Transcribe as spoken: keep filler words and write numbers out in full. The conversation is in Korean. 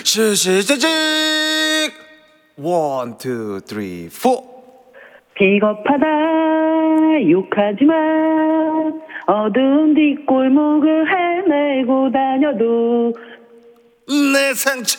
시시시직 원, 투, 쓰리, 포. 비겁하다 욕하지마 어두운 뒷골목을 헤매고 다녀도 내 상처